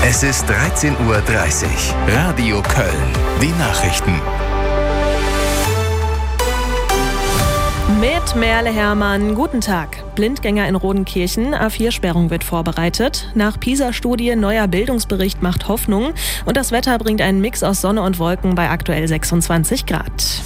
Es ist 13:30 Uhr. Radio Köln. Die Nachrichten. Mit Merle Hermann, guten Tag. Blindgänger in Rodenkirchen, A4-Sperrung wird vorbereitet. Nach PISA-Studie neuer Bildungsbericht macht Hoffnung. Und das Wetter bringt einen Mix aus Sonne und Wolken bei aktuell 26 Grad.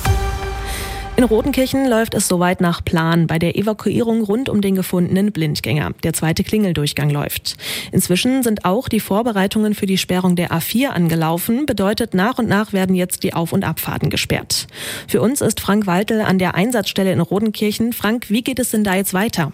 In Rodenkirchen läuft es soweit nach Plan bei der Evakuierung rund um den gefundenen Blindgänger. Der zweite Klingeldurchgang läuft. Inzwischen sind auch die Vorbereitungen für die Sperrung der A4 angelaufen. Bedeutet, nach und nach werden jetzt die Auf- und Abfahrten gesperrt. Für uns ist Frank Waltel an der Einsatzstelle in Rodenkirchen. Frank, wie geht es denn da jetzt weiter?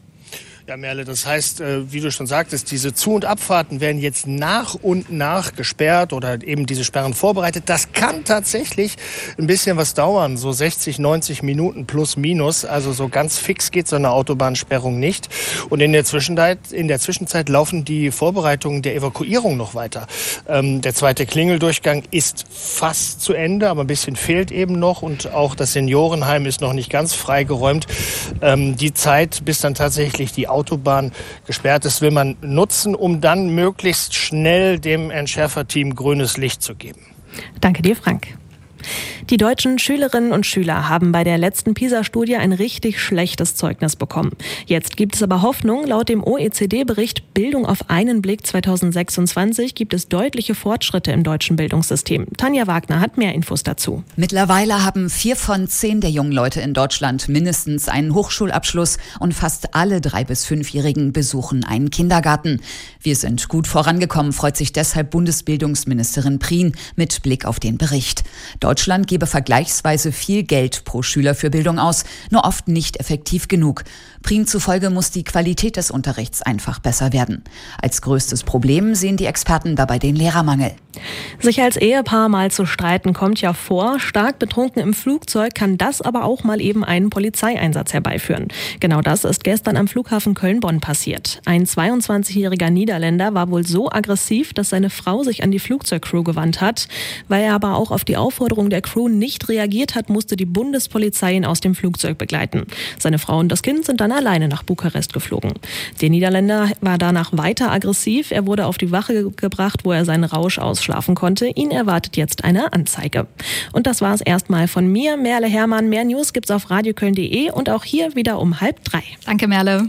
Ja, Merle, das heißt, wie du schon sagtest, diese Zu- und Abfahrten werden jetzt nach und nach gesperrt oder eben diese Sperren vorbereitet. Das kann tatsächlich ein bisschen was dauern, so 60, 90 Minuten plus minus. Also so ganz fix geht so eine Autobahnsperrung nicht. Und in der Zwischenzeit laufen die Vorbereitungen der Evakuierung noch weiter. Der zweite Klingeldurchgang ist fast zu Ende, aber ein bisschen fehlt eben noch. Und auch das Seniorenheim ist noch nicht ganz freigeräumt. Die Zeit, bis dann tatsächlich die Autobahn gesperrt ist, will man nutzen, um dann möglichst schnell dem Entschärferteam grünes Licht zu geben. Danke dir, Frank. Die deutschen Schülerinnen und Schüler haben bei der letzten PISA-Studie ein richtig schlechtes Zeugnis bekommen. Jetzt gibt es aber Hoffnung. Laut dem OECD-Bericht Bildung auf einen Blick 2026 gibt es deutliche Fortschritte im deutschen Bildungssystem. Tanja Wagner hat mehr Infos dazu. Mittlerweile haben 4 von 10 der jungen Leute in Deutschland mindestens einen Hochschulabschluss und fast alle 3- bis 5-Jährigen besuchen einen Kindergarten. Wir sind gut vorangekommen, freut sich deshalb Bundesbildungsministerin Prien mit Blick auf den Bericht. Deutschland gebe vergleichsweise viel Geld pro Schüler für Bildung aus, nur oft nicht effektiv genug. Prien zufolge muss die Qualität des Unterrichts einfach besser werden. Als größtes Problem sehen die Experten dabei den Lehrermangel. Sich als Ehepaar mal zu streiten kommt ja vor. Stark betrunken im Flugzeug kann das aber auch mal eben einen Polizeieinsatz herbeiführen. Genau das ist gestern am Flughafen Köln-Bonn passiert. Ein 22-jähriger Niederländer war wohl so aggressiv, dass seine Frau sich an die Flugzeugcrew gewandt hat. Weil er aber auch auf die Aufforderung der Crew nicht reagiert hat, musste die Bundespolizei ihn aus dem Flugzeug begleiten. Seine Frau und das Kind sind dann alleine nach Bukarest geflogen. Der Niederländer war danach weiter aggressiv. Er wurde auf die Wache gebracht, wo er seinen Rausch ausschlafen konnte. Ihn erwartet jetzt eine Anzeige. Und das war es erstmal von mir, Merle Hermann. Mehr News gibt's auf radioköln.de und auch hier wieder um 2:30. Danke, Merle.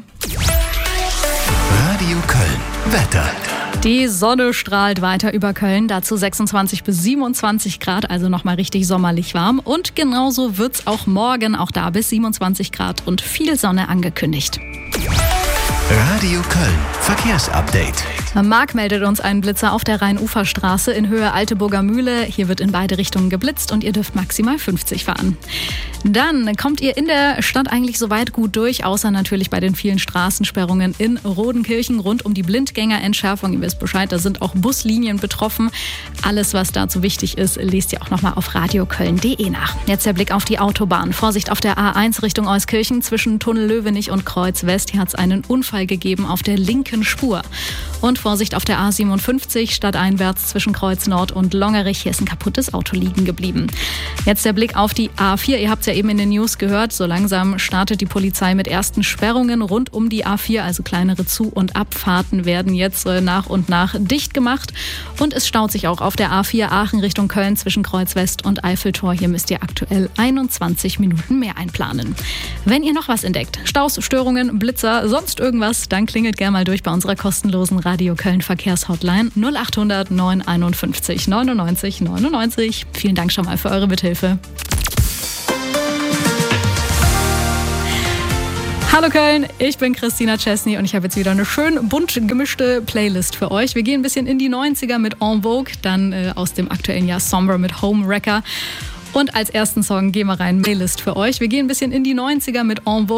Radio Köln. Wetter. Die Sonne strahlt weiter über Köln, dazu 26 bis 27 Grad, also nochmal richtig sommerlich warm. Und genauso wird's auch morgen, auch da bis 27 Grad und viel Sonne angekündigt. Radio Köln. Verkehrsupdate. Marc meldet uns einen Blitzer auf der Rhein-Ufer-Straße in Höhe Alteburger Mühle. Hier wird in beide Richtungen geblitzt und ihr dürft maximal 50 fahren. Dann kommt ihr in der Stadt eigentlich soweit gut durch, außer natürlich bei den vielen Straßensperrungen in Rodenkirchen rund um die Blindgängerentschärfung. Ihr wisst Bescheid, da sind auch Buslinien betroffen. Alles, was dazu wichtig ist, lest ihr auch nochmal auf radioköln.de nach. Jetzt der Blick auf die Autobahn. Vorsicht auf der A1 Richtung Euskirchen zwischen Tunnel Löwenich und Kreuz West. Hier hat es einen Unfall gegeben auf der linken Spur. Und Vorsicht auf der A57 stadteinwärts zwischen Kreuz Nord und Longerich. Hier ist ein kaputtes Auto liegen geblieben. Jetzt der Blick auf die A4. Ihr habt es ja eben in den News gehört. So langsam startet die Polizei mit ersten Sperrungen rund um die A4. Also kleinere Zu- und Abfahrten werden jetzt nach und nach dicht gemacht. Und es staut sich auch auf der A4 Aachen Richtung Köln zwischen Kreuz West und Eiffeltor. Hier müsst ihr aktuell 21 Minuten mehr einplanen. Wenn ihr noch was entdeckt, Staus, Störungen, Blitzer, sonst irgendwas, dann klingelt gerne mal durch bei unserer kostenlosen Radio Köln Verkehrshotline 0800 951 99 99. Vielen Dank schon mal für eure Mithilfe. Hallo Köln, ich bin Christina Chesney und ich habe jetzt wieder eine schön bunt gemischte Playlist für euch. Wir gehen ein bisschen in die 90er mit En Vogue, dann aus dem aktuellen Jahr Somber mit Homewrecker. Und als ersten Song gehen wir rein, Playlist für euch. Wir gehen ein bisschen in die 90er mit En Vogue.